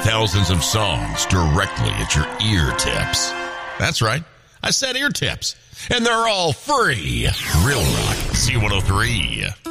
Thousands of songs directly at your ear tips. That's right. I said ear tips. And they're all free. Real Rock C103.